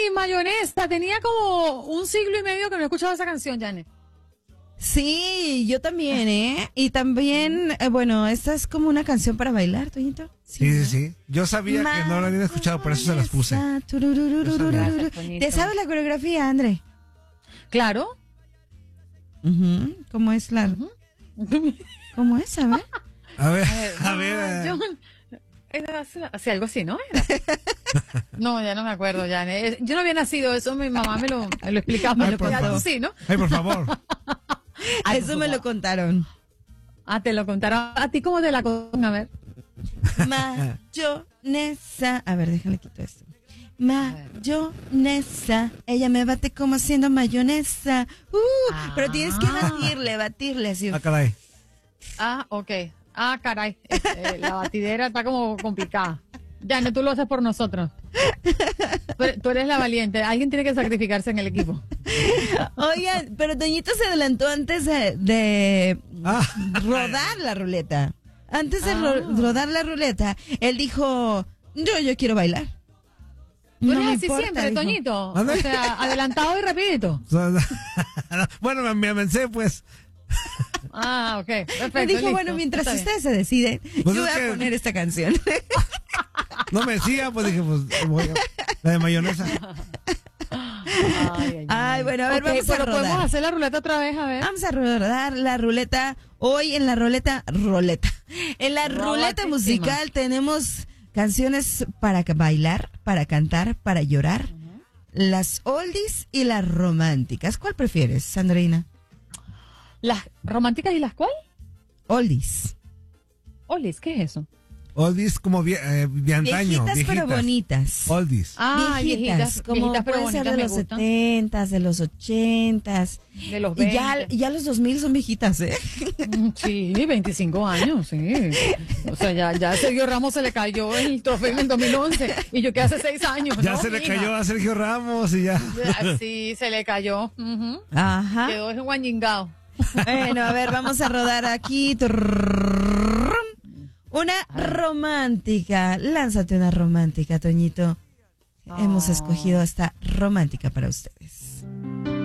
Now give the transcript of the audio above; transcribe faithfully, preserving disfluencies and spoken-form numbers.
Mayonesa. Tenía como un siglo y medio que no he escuchado esa canción, Janet. Sí, yo también, ¿eh? Y también, eh, bueno, esta es como una canción para bailar, Toñito. Sí, sí, sí. sí. Yo sabía que no la habían escuchado, por eso se las puse. Gracias, ¿te sabes la coreografía, André? Claro. Uh-huh. ¿Cómo es la...? Uh-huh. ¿Cómo es? A ver. A ver, a ver. A ver. Yo, era así, algo así, ¿no? Era. No, ya no me acuerdo, ya. Yo no había nacido, eso mi mamá me lo, me lo explicaba. Me Ay, lo por algo favor. así, ¿no? Ay, por favor. Ay, eso me lo contaron. Ah, te lo contaron. ¿A ti cómo te la contaron? A ver. Mayonesa. A ver, déjale quitar esto. Mayonesa. Ella me bate como haciendo mayonesa. Uh, ah. Pero tienes que batirle, batirle así. Ah, caray. Ah, ok. Ah, caray. Eh, la batidera está como complicada. Ya, no, tú lo haces por nosotros. Tú, tú eres la valiente. Alguien tiene que sacrificarse en el equipo. Oigan, pero Toñito se adelantó antes de, de ah. rodar la ruleta. Antes de ah. ro- rodar la ruleta, él dijo, yo, yo quiero bailar. Tú eres no así importa, siempre, dijo. Toñito. ¿Dónde? O sea, adelantado y rapidito. Bueno, me, me avancé, pues. Ah, ok. Perfecto. Me dijo, listo. bueno, mientras Está ustedes bien. se deciden, pues yo voy a poner esta canción. No me decía, pues dije, pues, voy a... la de mayonesa. Ay, ay, ay, bueno, a ver, okay, vamos a rodar. Podemos hacer la ruleta otra vez, a ver. Vamos a rodar la ruleta. Hoy en la ruleta, ruleta. En la Robatísima. Ruleta musical tenemos canciones para bailar, para cantar, para llorar. Uh-huh. Las oldies y las románticas. ¿Cuál prefieres, Sandrina? ¿Las románticas y las cuál? Oldies. Oldies, ¿qué es eso? Oldies como vie- eh, de antaño. Viejitas, viejitas, pero bonitas. Oldies. Ah, viejitas, viejitas, como viejitas, pero pueden ser bonitas, de los setentas, de los ochentas. De los veinte. Y ya, ya los dos mil son viejitas, ¿eh? Sí, veinticinco años, sí. O sea, ya, ya a Sergio Ramos se le cayó el trofeo en el dos mil once y yo que hace seis años. Ya ¿no, se le mija? cayó a Sergio Ramos y ya. Sí, se le cayó. Uh-huh. Ajá. Quedó en guañingao. Bueno, a ver, vamos a rodar aquí. Una romántica. Lánzate una romántica, Toñito. Oh. Hemos escogido esta romántica para ustedes.